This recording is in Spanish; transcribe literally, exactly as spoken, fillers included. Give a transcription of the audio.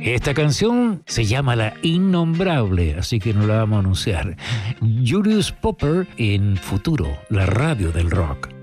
Esta canción se llama La Innombrable, así que no la vamos a anunciar. Julius Popper en Futuro, la radio del rock.